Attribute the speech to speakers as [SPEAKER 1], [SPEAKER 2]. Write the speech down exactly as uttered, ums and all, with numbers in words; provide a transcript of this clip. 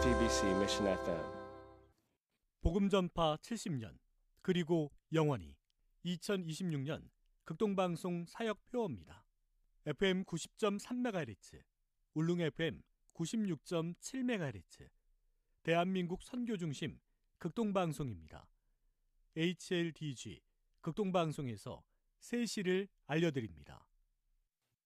[SPEAKER 1] 제이티비씨 Mission 에프엠.
[SPEAKER 2] 복음전파 칠십 년 그리고 영원히 이천이십육 년 극동방송 사역표어입니다. 에프엠 구십 점 삼 메가헤르츠, 울릉 에프엠 구십육 점 칠 메가헤르츠, 대한민국 선교중심 극동방송입니다. 에이치엘디지 극동방송에서 새 시를 알려드립니다.